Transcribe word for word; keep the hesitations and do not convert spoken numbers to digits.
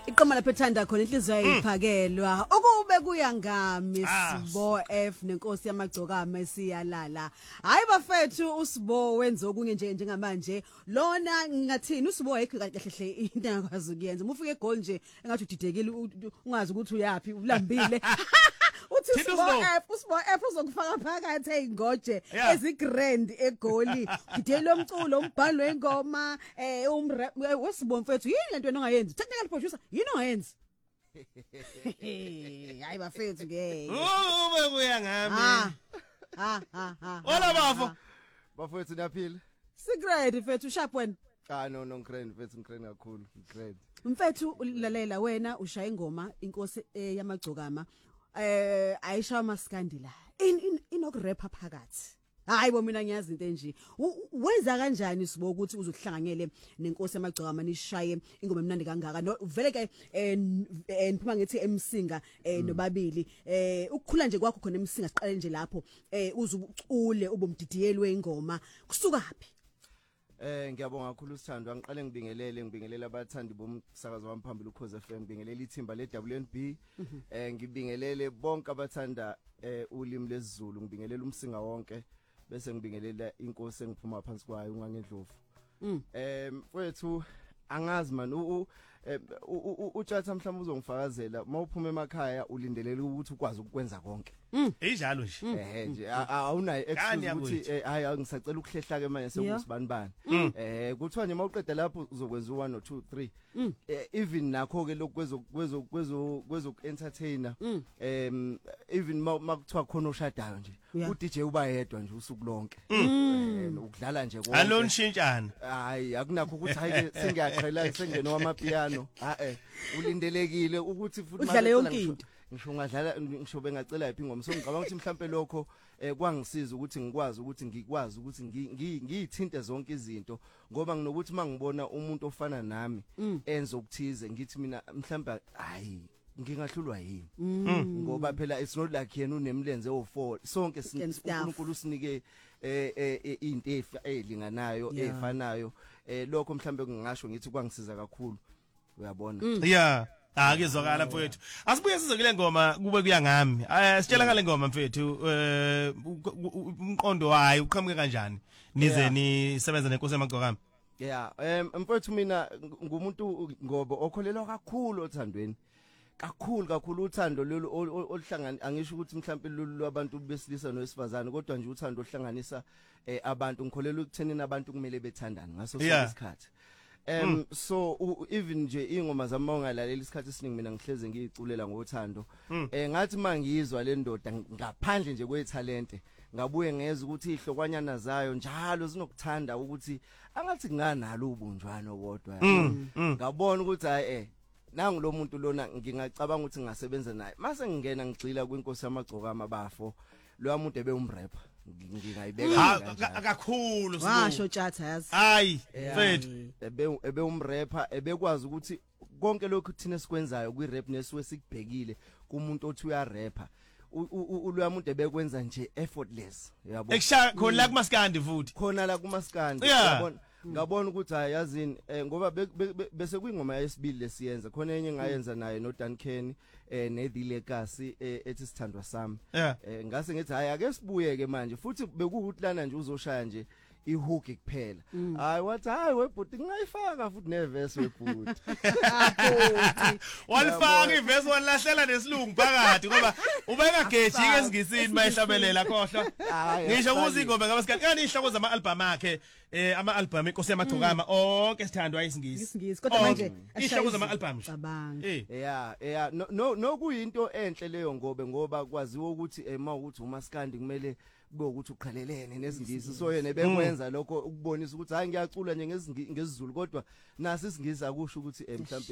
Iqoma lapha ethanda khona inhliziyo ayiphakelwa ukube kuya ngami Sibo F nenkosi yamagcokama esiyalala. Hayi bafethu uSibo wenza okunye nje njengamanje lona ngathini uSibo ayikho kahle hle into engakwazi ukuyenza. Mufike egoli nje engathi udidekile ungazi ukuthi uyapi ulambile. Uthi Sibo F uSibo F uzokufaka phakathi eingoje ezigrand egoli. Ngidela umculo umbhalo wengoma eh uSibo mfethu yini lento enongayenzi technical producer yini ongayenzi. Hayi bafethu ke ube kuya ngami ha ha ha ola bafo bafethu niyaphila secret mfethu sharp wena ah no no ngikren mfethu ngikren kakhulu ngikren mfethu ulalela wena ushaya ingoma inkosi yamagcokama eh ayisha maskandi la in inokurapper phakathi. Hayi bo mina ngiyazi into enje wenza kanjani Sibo ukuthi uzohlanganyele nenkosi yamagcokama nishaye ingoma emnandi kangaka no vele ke niphuma ngithi emsinga nobabili eh ukukhula nje kwakho khona emsinga siqale nje lapho eh uzucule ubomdidiyeli weingoma kusukapi. Eh ngiyabonga kakhulu uSithando angiqale ngibingelele ngibingelela abathandi bomsakazo wami phambili uKhoze F M ngibingelela ithimba le W N B eh ngibingelele bonke abathanda ulimi lesiZulu ngibingelela umsinga wonke bese ngibingelela inkosi engiphuma phansi kwayo ungangendlovu eh mfowethu angazi man utshatha mhlawumbe uzongifakazela mawuphuma emakhaya ulindelele ukuthi ukwazi ukwenza konke ejalo nje eh nje awunayo excuse ukuthi hayi ngisacela ukuhlehla ke manje sekusibani bani eh kuthiwa nje mawuqeda lapho uzokwenza u one or two three even nakho ke lokwezo kwezo kwezo kwezo entertainer em even makuthiwa khona oshadayo nje u D J uba yedwa nje usuku lonke ukudlala nje konke alone shintshana hayi akunakho ukuthi hayi sengiyaqhela sengene wamapiano ha eh ulindelekile ukuthi futhi udlale yonke into ngisho ngadlala ngisho bengacela yaphi ingoma so ngicabanga ukuthi mhlambe lokho kwangisiza ukuthi ngikwazi ukuthi ngikwazi ukuthi ngiyithinte zonke izinto ngoba nginokuthi mangibona umuntu ofana nami enza ukuthize ngithi mina mhlambe hayi ngingahlulwa yini ngoba phela it's not like yena unemlenze o four sonke uNkulunkulu usinike eh into elinganayo efanayo eh lokho mhlambe ngingasho ngithi kwangisiza kakhulu uyabona yeah akezwakala mfethu asibuye size kule ngoma kube kuya ngami sitshela ngale ngoma mfethu eh umqondo wayo uqhamuke kanjani nize nisebenza nenkosi yamagcokama. Yeah em mfethu mina ngumuntu ngoba okholelwa kakhulu othandweni kakhulu kakhulu uthando lolu oluhlangana angisho ukuthi mhlawumbe lolu lwabantu besilisa noesifazane kodwa nje uthando ohlanganisa abantu ngikholela ukuthenini abantu kumele bethandane ngaso sonke isikhathi. Um so even nje ingoma zami mawungalalela isikhathi esiningi mina ngihleze ngiyiculela ngothando eh ngathi mangizwa le ndoda ngaphandle nje kwetalente ngabuye ngeza ukuthi ihlokwanyana zayo njalo zinokuthanda ukuthi angathi nganalo ubunjwano bodwa ngabona ukuthi hayi eh nangu lo muntu lona ngingacabanga ukuthi ngasebenza naye mase ngingena ngigxila kwinkosi yamagcokama abafo lo muntu ebe umrapper ngingayibeka kakhulu washo tjatha yazi hayi mfethu ebe ebe umrapper ebekwazi ukuthi konke lokho thina sikwenzayo kwi rap neswe sikubhekile kumuntu othi uya rapper uloya muntu ebekwenza nje effortless yabo ekusha khona la kumaskandi futhi khona la kumaskandi yabona ngabona ukuthi ayazini ngoba bese kuyingoma yesibili lesiyenza khona enye ngayenza naye no Duncan eh nethi legacy ethi sithandwa sami ngase ngithi hayi ake sibuye ke manje futhi bekuuhlana nje uzoshaya nje ihook kuphela hayi wathi hayi webhuti ngayifaka futhi neverse webhuti walifaka iverse walahlela nesilungu phakathi ngoba ubeka geji ngesingisini mayihlabelela khohla ngisho ukuthi ingoma ngabasikhathi kanti ihloko zama album akhe eh ama album inkosi yamagcokama onke sithandwa isingisi isingisi kodwa manje ihloko zama album cabanga yeah yeah no no kuyinto enhle leyo ngobe ngoba kwaziwa ukuthi ema ukuthi umaskandi kumele kube ukuthi uqhelelene nezingisi so yena bekwenza lokho ukubonisa ukuthi hayi ngiyacula nje ngesiZulu kodwa nasi isingisi akusho ukuthi mhlawumbe